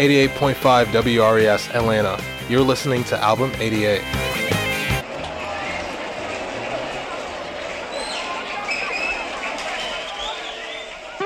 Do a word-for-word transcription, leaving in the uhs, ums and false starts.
eighty-eight point five W R E S Atlanta. You're listening to Album eighty-eight.